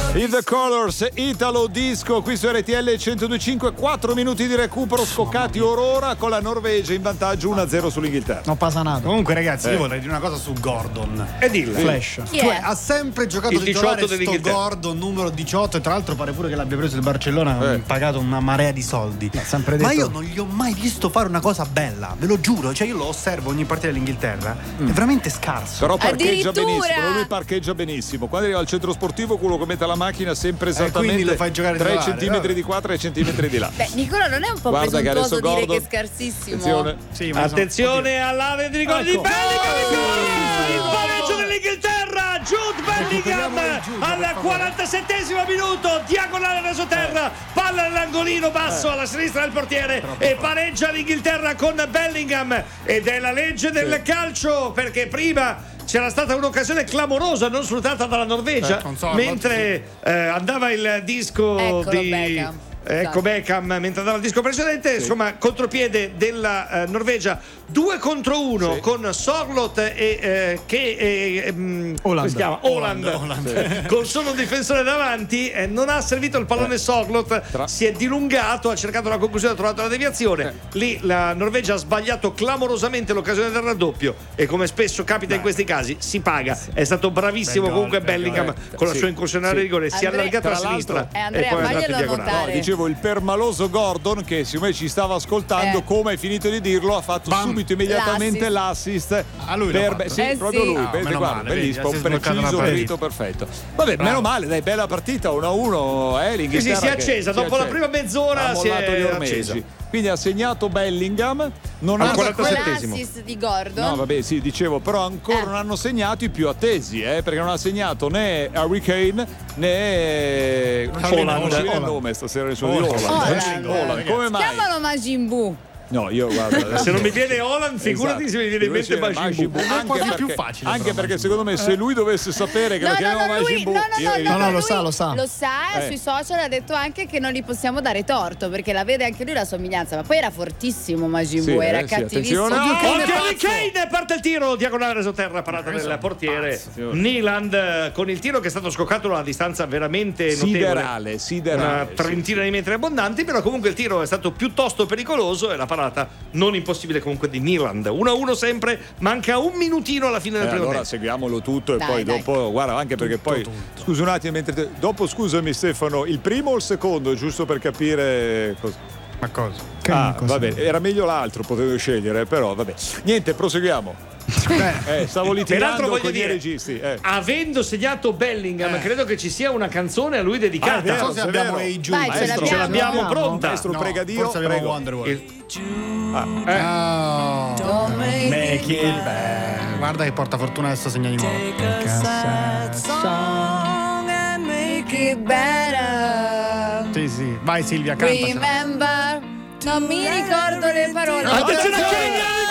In The Colors, Italo Disco, qui su RTL 102.5, 4 minuti di recupero scoccati orora con la Norvegia in vantaggio 1-0 sull'Inghilterra. Non passa nada. Comunque ragazzi, io vorrei dire una cosa su Gordon. E dilla. Flash. Chi Cioè, è? ha sempre giocato Il titolare 18 sto dell'Inghilterra. Gordon, numero 18, e tra l'altro pare pure che l'abbia preso il Barcellona, ha pagato una marea di soldi. sempre Ma detto- io non gli ho mai visto fare una cosa bella, ve lo giuro, cioè io lo osservo ogni partita dell'Inghilterra, è veramente scarso. Però parcheggia Addirittura! benissimo, lui parcheggia benissimo. Quando arriva al centro sportivo, quello che mette la macchina sempre quindi esattamente lo fai giocare 3 titolare, centimetri vabbè. di qua, 3 centimetri di là. Beh, Nicola, non è un po' Guarda che presuntuoso adesso dire Gordon- che è scarsissimo? Attenzione. Sì, ma Attenzione all'area di rigore di Ecco. Bellingham, il pareggio dell'Inghilterra, Jude Bellingham al 47esimo minuto, diagonale verso terra, palla nell'angolino basso alla sinistra del portiere e pareggia l'Inghilterra con Bellingham, ed è la legge del calcio, perché prima c'era stata un'occasione clamorosa non sfruttata dalla Norvegia con Sorloth, mentre andava il disco Eccolo, di Beckham. Ecco Beckham mentre andava il disco precedente, insomma contropiede della Norvegia 2 contro 1 con Sorloth e come si chiama? Holland. Con solo un difensore davanti, non ha servito il pallone Sorloth, si è dilungato, ha cercato la conclusione, ha trovato la deviazione, lì la Norvegia ha sbagliato clamorosamente l'occasione del raddoppio e come spesso capita in questi casi si paga. È stato bravissimo Bel gol, comunque bel Bellingham con la sua incursione al rigore, si è Andrea- allargato a tra l'altro- sinistra e Andrea, poi è andato in faglielo diagonale. notare. Dicevo, il permaloso Gordon, che siccome ci stava ascoltando, come hai finito di dirlo, ha fatto subito immediatamente l'assist. A lui l'ha fatto? Sì, Eh proprio sì. lui. Ah, Vedi, meno guarda, male, vedi, bellissimo, si è sbloccato preciso, una dritto, perfetto. Vabbè, meno male, dai, bella partita, 1-1, l'Inghilterra Sì, si è che accesa, si è dopo la accesa. prima mezz'ora Ha si mollato gli è ormeggi. accesa. Quindi ha segnato Bellingham, non Al ha 47esimo. L'assist di Gordon. No, vabbè, sì, dicevo, però ancora non hanno segnato i più attesi, perché non ha segnato né Harry Kane né Holland. il nome stasera il suo di Holland. Holland. Come mai? Chiamalo Majin Buu. No, io guarda, Se non mi viene Holland, figurati esatto. se mi viene in mente Majin Buu. È quasi più facile, Anche però, perché Majin secondo me se lui dovesse sapere che No, lo no, chiamano no, lui, Majin Buu, No, lo lui sa. Lo sa, Eh. sui social ha detto anche che non gli possiamo dare torto perché la vede anche lui la somiglianza, ma poi era fortissimo Majin Sì, Buu, era sì, cattivissimo. attenzione. Harry Kane parte il tiro, diagonale reso terra, parata del portiere Nyland con il tiro che è stato scoccato a una distanza veramente notevole, siderale. una trentina di metri abbondanti, però comunque il tiro è stato piuttosto pericoloso e la parata non impossibile comunque di Nyland. 1-1 sempre, manca un minutino alla fine del primo Allora tempo. seguiamolo tutto e Dai, poi dai. dopo, guarda, anche perché poi scusa un attimo mentre dopo, scusami Stefano, il primo o il secondo, giusto per capire cosa. Ma cosa? Va bene, era meglio l'altro, potevo scegliere, però vabbè. Niente, proseguiamo. Stavo Peraltro litigando voglio con i dire, registi. avendo segnato Bellingham, credo che ci sia una canzone a lui dedicata. Ah, è vero, Forse è abbiamo vero. i giù. Vai, Ce l'abbiamo pronta. Maestro, No, prega Dio, forse abbiamo prego. Wonderwall. Don't make it bad. Guarda che porta fortuna adesso segna di nuovo. song and make it better. Sì. Vai Silvia, canta. Remember. Non mi ricordo le parole. Attenzione a Kane!